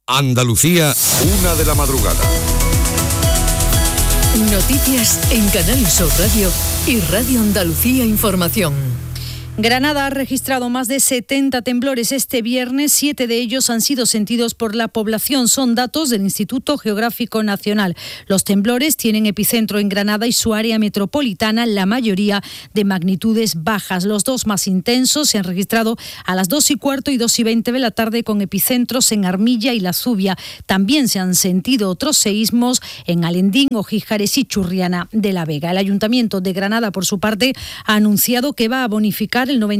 Andalucía, 1:00 a.m. Noticias en Canal Sur Radio y Radio Andalucía Información. Granada ha registrado más de 70 temblores este viernes, 7 de ellos han sido sentidos por la población. Son datos del Instituto Geográfico Nacional. Los temblores tienen epicentro en Granada y su área metropolitana, la mayoría de magnitudes bajas. Los dos más intensos se han registrado a las 2:15 y 2:20 de la tarde, con epicentros en Armilla y La Zubia. También se han sentido otros seísmos en Alendín, Ojíjares y Churriana de la Vega. El Ayuntamiento de Granada, por su parte, ha anunciado que va a bonificar el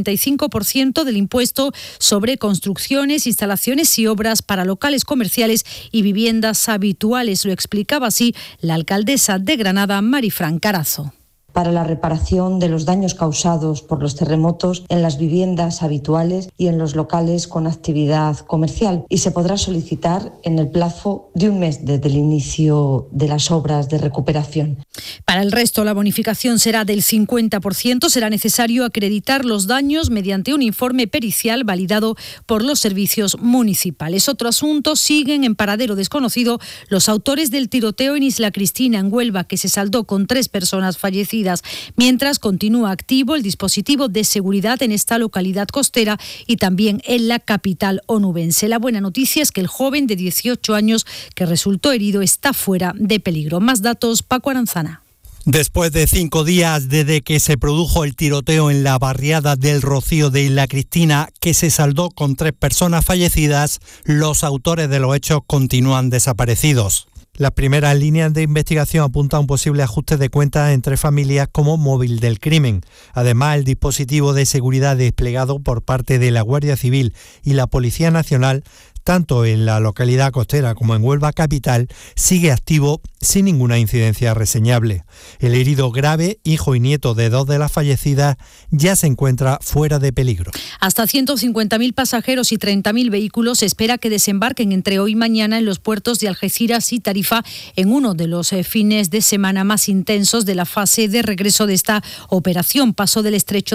95% del impuesto sobre construcciones, instalaciones y obras para locales comerciales y viviendas habituales. Lo explicaba así la alcaldesa de Granada, Marifran Carazo. Para la reparación de los daños causados por los terremotos en las viviendas habituales y en los locales con actividad comercial, y se podrá solicitar en el plazo de un mes desde el inicio de las obras de recuperación. Para el resto, la bonificación será del 50%. Será necesario acreditar los daños mediante un informe pericial validado por los servicios municipales. Otro asunto: siguen en paradero desconocido los autores del tiroteo en Isla Cristina, en Huelva, que se saldó con 3 personas fallecidas. Mientras, continúa activo el dispositivo de seguridad en esta localidad costera y también en la capital onubense. La buena noticia es que el joven de 18 años que resultó herido está fuera de peligro. Más datos, Paco Aranzana. Después de 5 días desde que se produjo el tiroteo en la barriada del Rocío de Isla Cristina, que se saldó con 3 personas fallecidas, los autores de los hechos continúan desaparecidos. Las primeras líneas de investigación apuntan a un posible ajuste de cuentas entre familias como móvil del crimen. Además, el dispositivo de seguridad desplegado por parte de la Guardia Civil y la Policía Nacional, tanto en la localidad costera como en Huelva capital, sigue activo sin ninguna incidencia reseñable. El herido grave, hijo y nieto de 2 de las fallecidas, ya se encuentra fuera de peligro. Hasta 150.000 pasajeros y 30.000 vehículos se espera que desembarquen entre hoy y mañana en los puertos de Algeciras y Tarifa, en uno de los fines de semana más intensos de la fase de regreso de esta operación Paso del Estrecho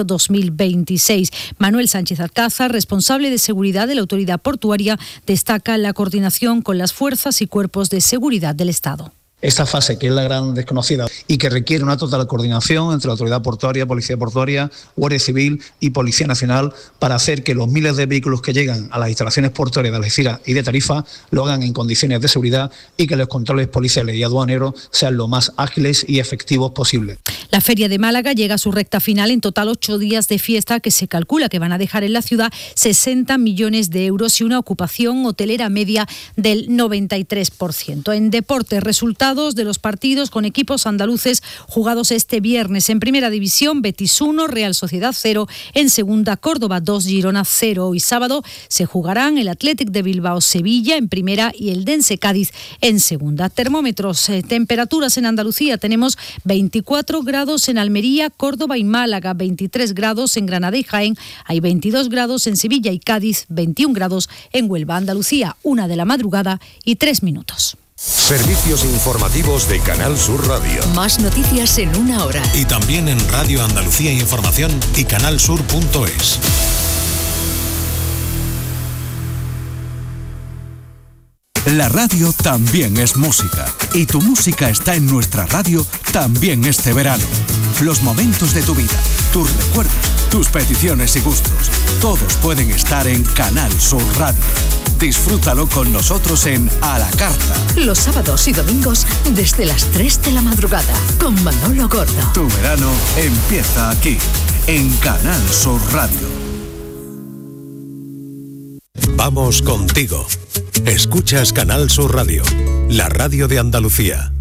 2026. Manuel Sánchez Alcázar, responsable de seguridad de la autoridad portuaria, destaca la coordinación con las fuerzas y cuerpos de seguridad del Estado. Esta fase, que es la gran desconocida y que requiere una total coordinación entre la autoridad portuaria, policía portuaria, Guardia Civil y Policía Nacional, para hacer que los miles de vehículos que llegan a las instalaciones portuarias de Algeciras y de Tarifa lo hagan en condiciones de seguridad y que los controles policiales y aduaneros sean lo más ágiles y efectivos posible. La Feria de Málaga llega a su recta final. En total, 8 días de fiesta que se calcula que van a dejar en la ciudad 60 millones de euros y una ocupación hotelera media del 93%. En deporte, resultados de los partidos con equipos andaluces jugados este viernes. En Primera División, Betis 1, Real Sociedad 0. En Segunda, Córdoba 2, Girona 0. Hoy sábado se jugarán el Athletic de Bilbao Sevilla en Primera y el Dense Cádiz en Segunda. Termómetros, temperaturas en Andalucía. Tenemos 24 grados en Almería, Córdoba y Málaga, 23 grados en Granada y Jaén, hay 22 grados en Sevilla y Cádiz, 21 grados en Huelva. Andalucía, 1:03. Servicios informativos de Canal Sur Radio. Más noticias en 1 hora. Y también en Radio Andalucía Información y canalsur.es. La radio también es música. Y tu música está en nuestra radio también este verano. Los momentos de tu vida, tus recuerdos, tus peticiones y gustos, todos pueden estar en Canal Sur Radio. Disfrútalo con nosotros en A la Carta. Los sábados y domingos desde las 3 de la madrugada con Manolo Gordo. Tu verano empieza aquí, en Canal Sur Radio. Vamos contigo. Escuchas Canal Sur Radio, la radio de Andalucía.